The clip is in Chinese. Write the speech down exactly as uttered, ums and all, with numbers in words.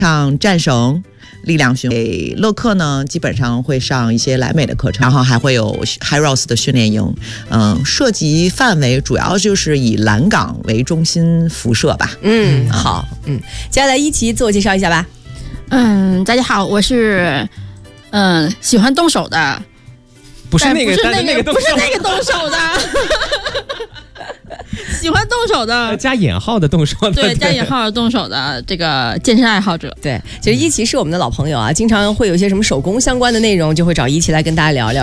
上战绳、力量训练。乐课呢，基本上会上一些莱美的课程，然后还会有 Hyros 的训练营。嗯，涉及范围主要就是以蓝港为中心辐射吧。 嗯，好，嗯，接下来一起自我介绍一下吧。 嗯，大家好，我是嗯喜欢动手的， 不是那个， 不是那个， 不是那个动手的。喜欢动手的， 加引号的动手的， 对，加引号的动手的这个健身爱好者。 对，其实一奇是我们的老朋友啊，经常会有一些什么手工相关的内容，就会找一奇来跟大家聊聊。